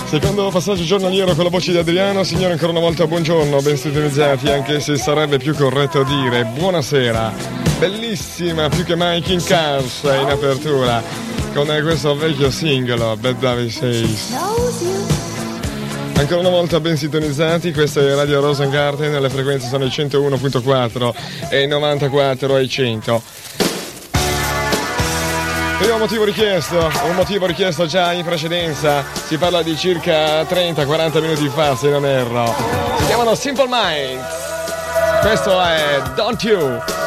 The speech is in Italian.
Secondo passaggio giornaliero con la voce di Adriano. Signore, ancora una volta buongiorno, ben sintonizzati, anche se sarebbe più corretto dire buonasera. Bellissima, più che mai King Cars in apertura con questo vecchio singolo Bad Daddy Says. Ancora una volta ben sintonizzati, questa è Radio Rosengarten, le frequenze sono i 101.4 e i 94 e i 100. Primo motivo richiesto, un motivo richiesto già in precedenza, si parla di circa 30-40 minuti fa se non erro. Si chiamano Simple Minds, questo è Don't You.